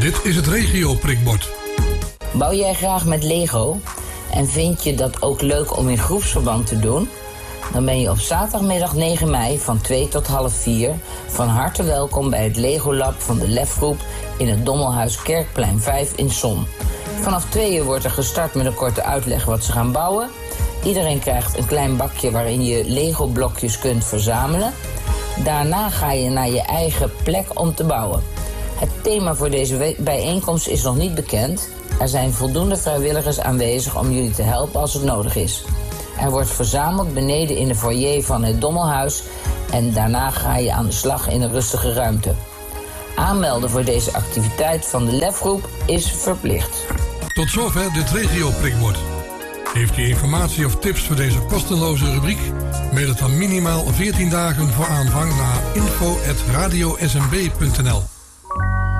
Dit is het regio-prikbord. Bouw jij graag met Lego? En vind je dat ook leuk om in groepsverband te doen? Dan ben je op zaterdagmiddag 9 mei van 2 tot half 4 van harte welkom bij het Lego Lab van de Lefgroep in het Dommelhuis Kerkplein 5 in Zon. Vanaf 2 uur wordt er gestart met een korte uitleg wat ze gaan bouwen. Iedereen krijgt een klein bakje waarin je Lego-blokjes kunt verzamelen. Daarna ga je naar je eigen plek om te bouwen. Het thema voor deze bijeenkomst is nog niet bekend. Er zijn voldoende vrijwilligers aanwezig om jullie te helpen als het nodig is. Er wordt verzameld beneden in de foyer van het Dommelhuis en daarna ga je aan de slag in een rustige ruimte. Aanmelden voor deze activiteit van de Lefgroep is verplicht. Tot zover dit regio-prikbord. Heeft u informatie of tips voor deze kostenloze rubriek? Mail het dan minimaal 14 dagen voor aanvang naar info@radiosmb.nl.